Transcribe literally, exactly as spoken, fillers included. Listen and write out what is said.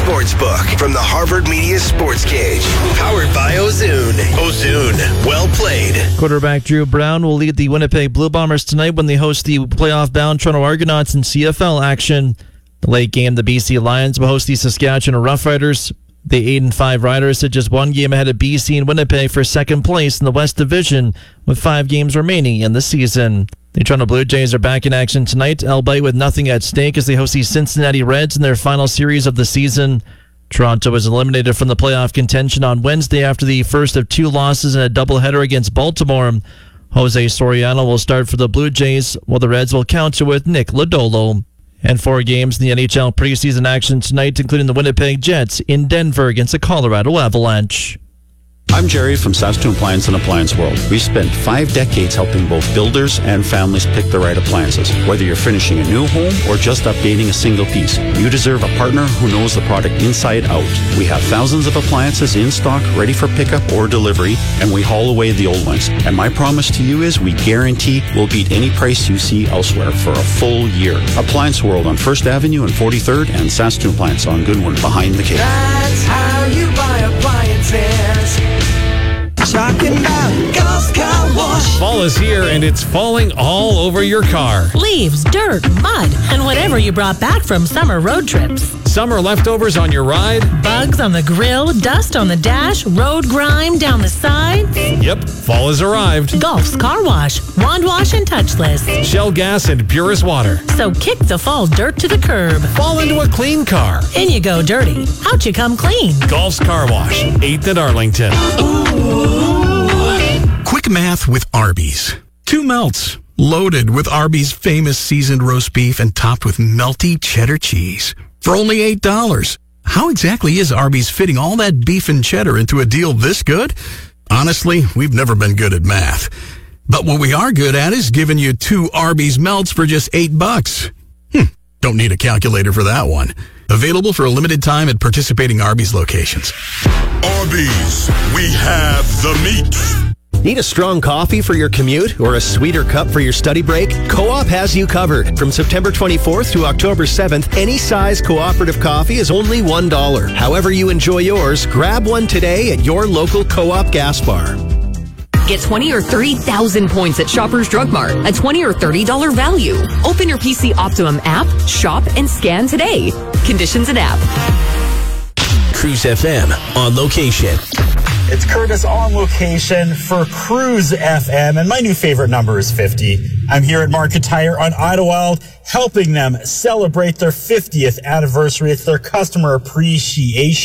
Sportsbook from the Harvard Media Sports Cage. Powered by Ozoon. Ozoon. Well played. Quarterback Drew Brown will lead the Winnipeg Blue Bombers tonight when they host the playoff-bound Toronto Argonauts in C F L action. The late game, the B C Lions will host the Saskatchewan Roughriders. The eight and five Riders sit just one game ahead of B C and Winnipeg for second place in the West Division with five games remaining in the season. The Toronto Blue Jays are back in action tonight, albeit with nothing at stake as they host the Cincinnati Reds in their final series of the season. Toronto was eliminated from the playoff contention on Wednesday after the first of two losses in a doubleheader against Baltimore. Jose Soriano will start for the Blue Jays, while the Reds will counter with Nick Lodolo. And four games in the N H L preseason action tonight, including the Winnipeg Jets in Denver against the Colorado Avalanche. I'm Jerry from Saskatoon Appliance and Appliance World. We've spent five decades helping both builders and families pick the right appliances. Whether you're finishing a new home or just updating a single piece, you deserve a partner who knows the product inside out. We have thousands of appliances in stock, ready for pickup or delivery, and we haul away the old ones. And my promise to you is we guarantee we'll beat any price you see elsewhere for a full year. Appliance World on First Avenue and forty-third, and Saskatoon Appliance on Goodwin behind the cave. That's how you buy appliances. Talking about Golf Car Wash. Fall is here and it's falling all over your car. Leaves, dirt, mud, and whatever you brought back from summer road trips. Summer leftovers on your ride. Bugs on the grill, dust on the dash, road grime down the sides. Yep, fall has arrived. Golf's Car Wash, wand wash and touchless. Shell gas and pure as water. So kick the fall dirt to the curb. Fall into a clean car. In you go dirty, out you come clean. Golf's Car Wash, eighth at Arlington. Ooh. Quick math with Arby's. Two melts, loaded with Arby's famous seasoned roast beef and topped with melty cheddar cheese. For only eight dollars. How exactly is Arby's fitting all that beef and cheddar into a deal this good? Honestly, we've never been good at math. But what we are good at is giving you two Arby's melts for just eight bucks. Hmm, don't need a calculator for that one. Available for a limited time at participating Arby's locations. Arby's, we have the meat. Need a strong coffee for your commute or a sweeter cup for your study break? Co-op has you covered. From September twenty-fourth to October seventh, any size cooperative coffee is only one dollar. However you enjoy yours, grab one today at your local Co-op gas bar. Get twenty or thirty thousand points at Shoppers Drug Mart. A twenty or thirty dollars value. Open your P C Optimum app, shop, and scan today. Conditions and app. Cruise F M on location. It's Curtis on location for Cruise F M, and my new favorite number is fifty. I'm here at Market Tire on Idlewild, helping them celebrate their fiftieth anniversary. It's their customer appreciation